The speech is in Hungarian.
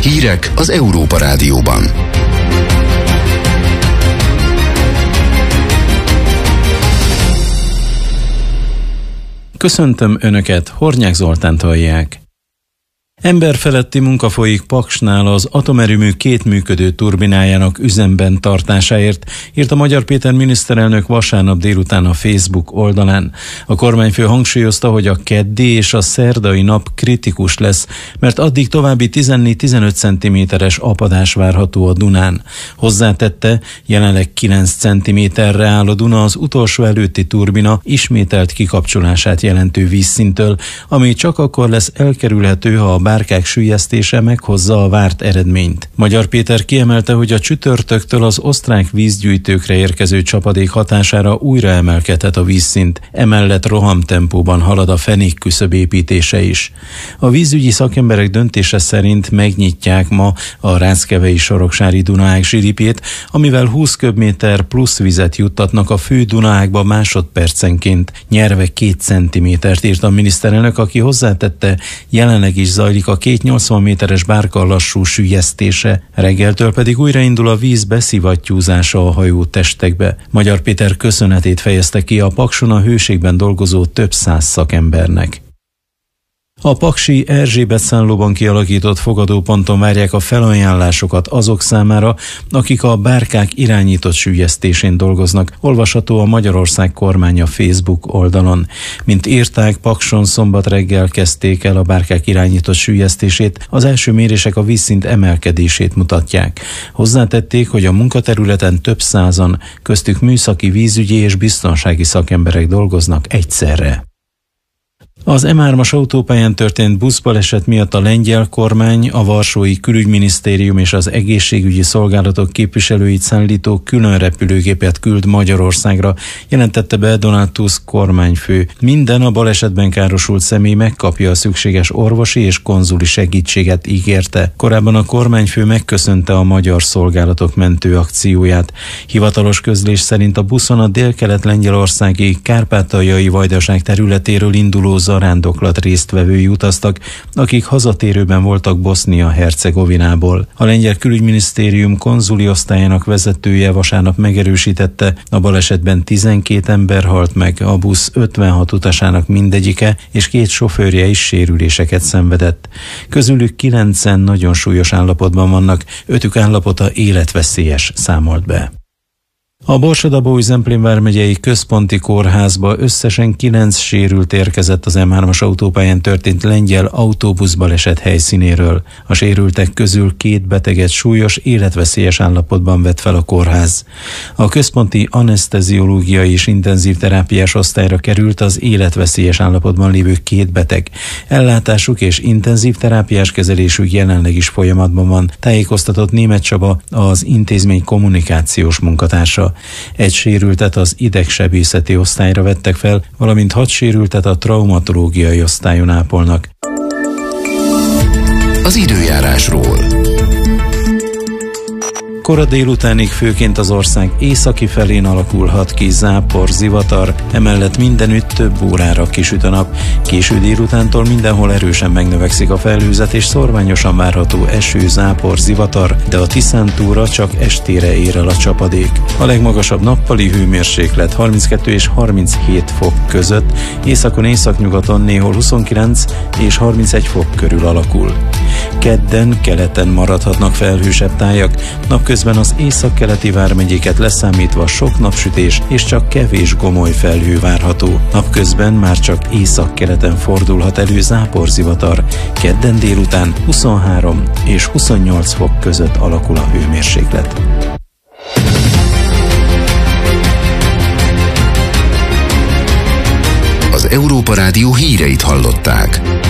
Hírek az Európa Rádióban. Köszöntöm Önöket, Hornyák Zoltánt hallják. Emberfeletti munka folyik Paksnál az atomerőmű 2 működő turbinájának üzemben tartásáért, írt a Magyar Péter miniszterelnök vasárnap délután a Facebook oldalán. A kormányfő hangsúlyozta, hogy a keddi és a szerdai nap kritikus lesz, mert addig további 14-15 cm-es apadás várható a Dunán. Hozzátette, jelenleg 9 cm-re áll a Duna az utolsó előtti turbina ismételt kikapcsolását jelentő vízszinttől, ami csak akkor lesz elkerülhető, ha a bárkák süllyesztése meghozza a várt eredményt. Magyar Péter kiemelte, hogy a csütörtöktől az osztrák vízgyűjtőkre érkező csapadék hatására újra emelkedhet a vízszint, emellett rohamtempóban halad a fenék küszöb építése is. A vízügyi szakemberek döntése szerint megnyitják ma a Ráckevei Soroksári Dunaág zsilipjét, amivel 20 köbméter plusz vizet juttatnak a fő Dunaágba másodpercenként, nyerve 2 centimétert, írt a miniszterelnök, aki hozzátette, jelenleg is zajlik a 280 méteres bárka lassú süllyesztése, reggeltől pedig újraindul a víz beszivattyúzása a hajó testekbe. Magyar Péter köszönetét fejezte ki a Pakson a hőségben dolgozó több száz szakembernek. A paksi Erzsébet-Szánlóban kialakított fogadóponton várják a felajánlásokat azok számára, akik a bárkák irányított süllyesztésén dolgoznak, olvasható a Magyarország kormánya Facebook oldalon. Mint írták, Pakson szombat reggel kezdték el a bárkák irányított süllyesztését, az első mérések a vízszint emelkedését mutatják. Hozzátették, hogy a munkaterületen több százan, köztük műszaki, vízügyi és biztonsági szakemberek dolgoznak egyszerre. Az M3-as autópályán történt buszbaleset miatt a lengyel kormány, a varsói külügyminisztérium és az egészségügyi szolgálatok képviselőit szállító külön repülőgépet küld Magyarországra, jelentette be Donald Tusk kormányfő. Minden a balesetben károsult személy megkapja a szükséges orvosi és konzuli segítséget, ígérte. Korábban a kormányfő megköszönte a magyar szolgálatok mentőakcióját. Hivatalos közlés szerint a buszon a délkelet-lengyelországi kárpátaljai vajdaság területéről induló zarándoklat résztvevői utaztak, akik hazatérőben voltak Bosznia-Hercegovinából. A lengyel külügyminisztérium konzuli osztályának vezetője vasárnap megerősítette, a balesetben 12 ember halt meg, a busz 56 utasának mindegyike és 2 sofőrje is sérüléseket szenvedett. Közülük 9-en nagyon súlyos állapotban vannak, 5-ük állapota életveszélyes, számolt be. A Borsod-Abaúj-Zemplén vármegyei központi kórházba összesen 9 sérült érkezett az M3-as autópályán történt lengyel autóbuszbaleset helyszínéről. A sérültek közül 2 beteget súlyos, életveszélyes állapotban vett fel a kórház. A központi aneszteziológiai és intenzív terápiás osztályra került az életveszélyes állapotban lévő 2 beteg. Ellátásuk és intenzív terápiás kezelésük jelenleg is folyamatban van, tájékoztatott Németh Csaba, az intézmény kommunikációs munkatársa. Egy sérültet az idegsebészeti osztályra vettek fel, valamint 6 sérültet a traumatológiai osztályon ápolnak. Az időjárásról. Kora délutánig főként az ország északi felén alakulhat ki zápor, zivatar, emellett mindenütt több órára kisüt a nap. Késő délutántól mindenhol erősen megnövekszik a felhőzet, és szorványosan várható eső, zápor, zivatar, de a Tiszántúra csak estére ér el a csapadék. A legmagasabb nappali hőmérséklet 32 és 37 fok között, északon, északnyugaton néhol 29 és 31 fok körül alakul. Kedden keleten maradhatnak felhősebb tájak, napközben az északkeleti vármegyéket leszámítva sok napsütés és csak kevés gomoly felhő várható. Napközben már csak északkeleten fordulhat elő záporzivatar, kedden délután 23 és 28 fok között alakul a hőmérséklet. Az Európa Rádió híreit hallották.